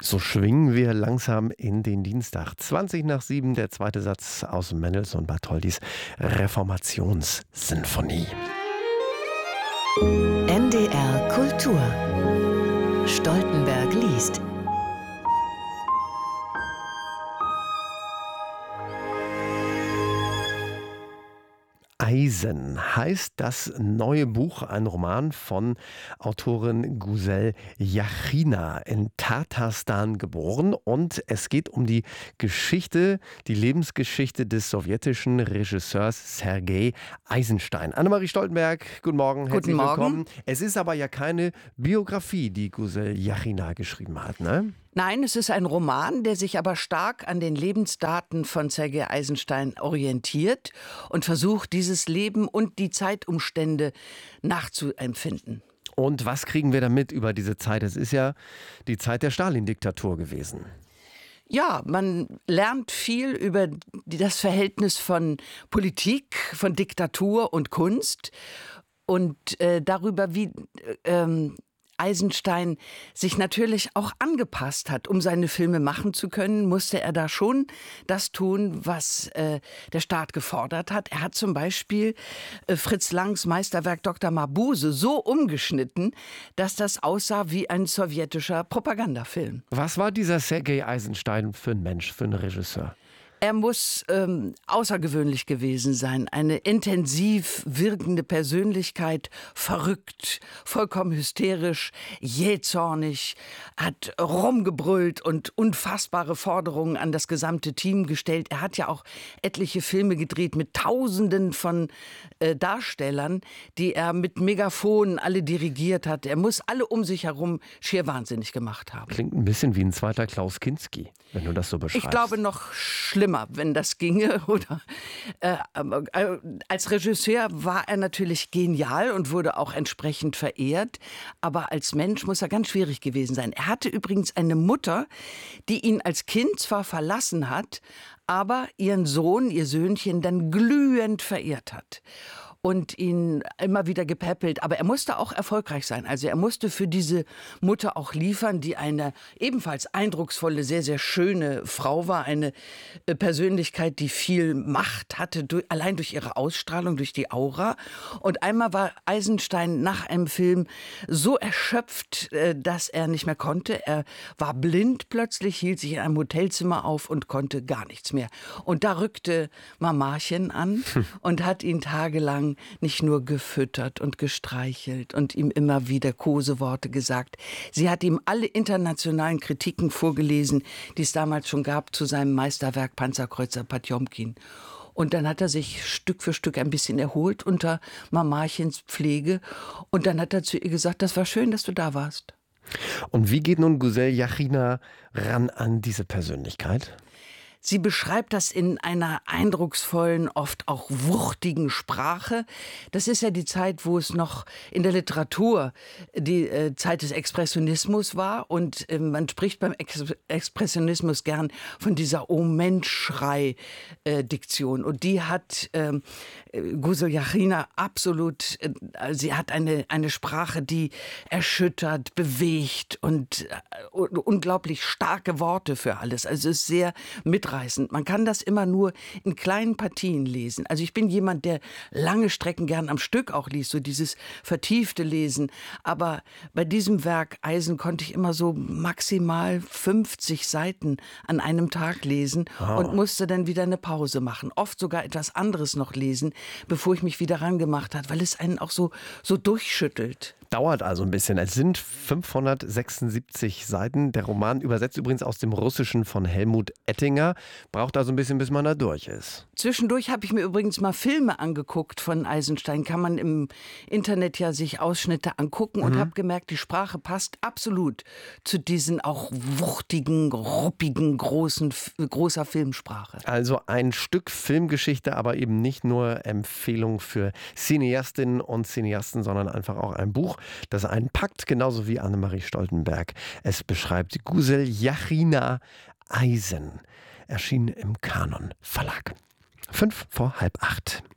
So schwingen wir langsam in den Dienstag. 20 nach 7, der zweite Satz aus Mendelssohn Bartholdys Reformationssinfonie. NDR Kultur. Stoltenberg liest. Eisen heißt das neue Buch, ein Roman von Autorin Güzel Yachina, in Tatarstan geboren. Und es geht um die Geschichte, die Lebensgeschichte des sowjetischen Regisseurs Sergei Eisenstein. Annemarie Stoltenberg, guten Morgen, herzlich willkommen. Es ist aber ja keine Biografie, die Güzel Yachina geschrieben hat, ne? Nein, es ist ein Roman, der sich aber stark an den Lebensdaten von Sergei Eisenstein orientiert und versucht, dieses Leben und die Zeitumstände nachzuempfinden. Und was kriegen wir da mit über diese Zeit? Es ist ja die Zeit der Stalin-Diktatur gewesen. Ja, man lernt viel über das Verhältnis von Politik, von Diktatur und Kunst und darüber, wie Eisenstein sich natürlich auch angepasst hat. Um seine Filme machen zu können, musste er da schon das tun, was der Staat gefordert hat. Er hat zum Beispiel Fritz Langs Meisterwerk Dr. Mabuse so umgeschnitten, dass das aussah wie ein sowjetischer Propagandafilm. Was war dieser Sergei Eisenstein für ein Mensch, für einen Regisseur? Er muss außergewöhnlich gewesen sein. Eine intensiv wirkende Persönlichkeit, verrückt, vollkommen hysterisch, jähzornig, hat rumgebrüllt und unfassbare Forderungen an das gesamte Team gestellt. Er hat ja auch etliche Filme gedreht mit Tausenden von Darstellern, die er mit Megafonen alle dirigiert hat. Er muss alle um sich herum schier wahnsinnig gemacht haben. Klingt ein bisschen wie ein zweiter Klaus Kinski, wenn du das so beschreibst. Ich glaube noch schlimmer, wenn das ginge. Oder, als Regisseur war er natürlich genial und wurde auch entsprechend verehrt. Aber als Mensch muss er ganz schwierig gewesen sein. Er hatte übrigens eine Mutter, die ihn als Kind zwar verlassen hat, aber ihren Sohn, ihr Söhnchen, dann glühend verehrt hat. Und ihn immer wieder gepäppelt. Aber er musste auch erfolgreich sein. Also er musste für diese Mutter auch liefern, die eine ebenfalls eindrucksvolle, sehr, sehr schöne Frau war. Eine Persönlichkeit, die viel Macht hatte, allein durch ihre Ausstrahlung, durch die Aura. Und einmal war Eisenstein nach einem Film so erschöpft, dass er nicht mehr konnte. Er war blind plötzlich, hielt sich in einem Hotelzimmer auf und konnte gar nichts mehr. Und da rückte Mamachen an und hat ihn tagelang nicht nur gefüttert und gestreichelt und ihm immer wieder Koseworte gesagt. Sie hat ihm alle internationalen Kritiken vorgelesen, die es damals schon gab zu seinem Meisterwerk Panzerkreuzer Potjomkin. Und dann hat er sich Stück für Stück ein bisschen erholt unter Mamachens Pflege. Und dann hat er zu ihr gesagt, das war schön, dass du da warst. Und wie geht nun Güzel Yachina ran an diese Persönlichkeit? Sie beschreibt das in einer eindrucksvollen, oft auch wuchtigen Sprache. Das ist ja die Zeit, wo es noch in der Literatur die Zeit des Expressionismus war. Und man spricht beim Expressionismus gern von dieser Oh-Mensch-Schrei-Diktion. Und die hat Güzel Yachina absolut, sie hat eine Sprache, die erschüttert, bewegt und unglaublich starke Worte für alles. Also es ist sehr mitreißend. Man kann das immer nur in kleinen Partien lesen. Also ich bin jemand, der lange Strecken gern am Stück auch liest, so dieses vertiefte Lesen. Aber bei diesem Werk Eisen konnte ich immer so maximal 50 Seiten an einem Tag lesen und musste dann wieder eine Pause machen. Oft sogar etwas anderes noch lesen, bevor ich mich wieder rangemacht habe, weil es einen auch so durchschüttelt. Dauert also ein bisschen. Es sind 576 Seiten. Der Roman übersetzt übrigens aus dem Russischen von Helmut Ettinger. Braucht also ein bisschen, bis man da durch ist. Zwischendurch habe ich mir übrigens mal Filme angeguckt von Eisenstein. Kann man im Internet ja sich Ausschnitte angucken und habe gemerkt, die Sprache passt absolut zu diesen auch wuchtigen, ruppigen, großer Filmsprache. Also ein Stück Filmgeschichte, aber eben nicht nur Empfehlung für Cineastinnen und Cineasten, sondern einfach auch ein Buch, das einen packt, genauso wie Annemarie Stoltenberg es beschreibt. Güzel Yachina, Eisen, erschien im Kanon Verlag. 7:55.